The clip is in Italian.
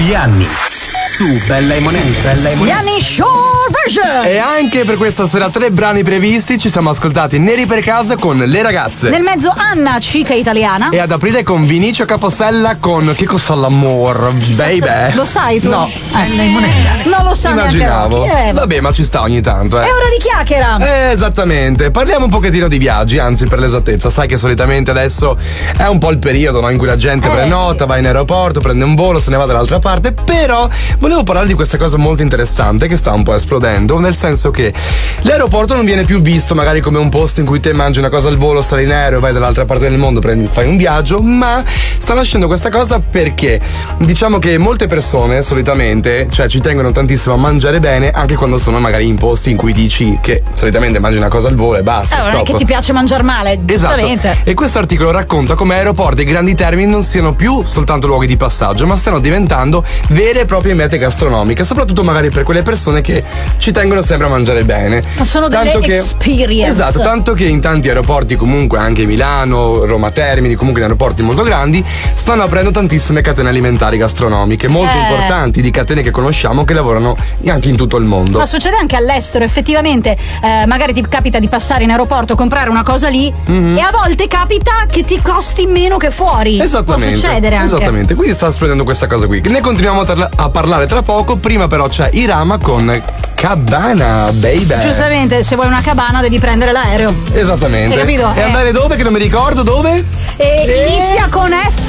Gli anni su Bella e Monella. Gli anni Shore Version. E anche per questa sera 3 brani previsti. Ci siamo ascoltati Neri per casa con Le ragazze. Nel mezzo Anna, cica italiana. E ad aprile con Vinicio Capostella con Che cosa l'amor, baby. Lo sai tu? No. Bella e Monella. Non lo sa Immaginavo. neanche Vabbè, ma ci sta ogni tanto, È ora di chiacchiera. Esattamente. Parliamo un pochettino di viaggi, anzi per l'esattezza. Sai che solitamente adesso è un po' il periodo, no, in cui la gente prenota, va in aeroporto, prende un volo, se ne va dall'altra parte. Però volevo parlare di questa cosa molto interessante che sta un po' esplodendo, nel senso che l'aeroporto non viene più visto magari come un posto in cui te mangi una cosa al volo, sali in aereo, vai dall'altra parte del mondo, fai un viaggio, ma sta nascendo questa cosa perché diciamo che molte persone solitamente, cioè, ci tengono tantissimo a mangiare bene anche quando sono magari in posti in cui dici che solitamente mangi una cosa al volo e basta. Non è che ti piace mangiare male, giustamente. Esatto. E questo articolo racconta come aeroporti e grandi termini non siano più soltanto luoghi di passaggio, ma stiano diventando vere e proprie mete gastronomiche, soprattutto magari per quelle persone che ci tengono sempre a mangiare bene. Ma sono delle experience. Esatto, tanto che in tanti aeroporti, comunque anche Milano, Roma Termini, comunque in aeroporti molto grandi, stanno aprendo tantissime catene alimentari gastronomiche, molto importanti, di catene che conosciamo, che lavorano anche in tutto il mondo. Ma succede anche all'estero, effettivamente, magari ti capita di passare in aeroporto, comprare una cosa lì, e a volte capita che ti costi meno che fuori. Esattamente. Può succedere anche. Esattamente, quindi sta esplodendo questa cosa qui. Ne continuiamo a parlare tra poco. Prima però c'è Irama con Cabana, baby. Giustamente, se vuoi una cabana devi prendere l'aereo. Esattamente. Hai capito? E andare dove? Che non mi ricordo dove? Inizia con F.